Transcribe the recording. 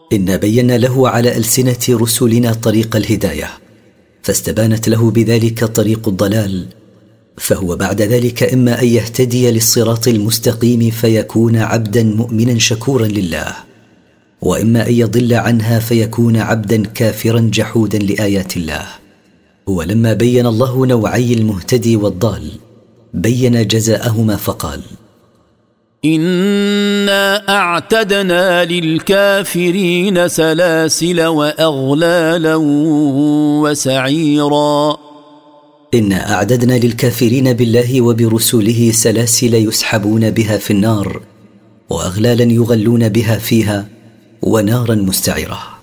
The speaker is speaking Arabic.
إن بينا له على ألسنة رسلنا طريق الهداية، فاستبانت له بذلك طريق الضلال، فهو بعد ذلك إما أن يهتدي للصراط المستقيم فيكون عبدا مؤمنا شكورا لله، وإما أن يضل عنها فيكون عبدا كافرا جحودا لآيات الله. ولما بين الله نوعي المهتدي والضال بين جزاءهما فقال: إنا أعتدنا للكافرين سلاسل وأغلالا وسعيرا. إنا أعددنا للكافرين بالله وبرسله سلاسل يسحبون بها في النار، وأغلالا يغلون بها فيها، ونارا مستعرة.